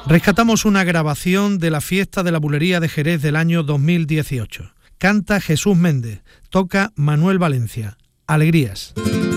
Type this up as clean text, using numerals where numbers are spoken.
Rescatamos una grabación de la fiesta de la Bulería de Jerez del año 2018. Canta Jesús Méndez, toca Manuel Valencia. Alegrías.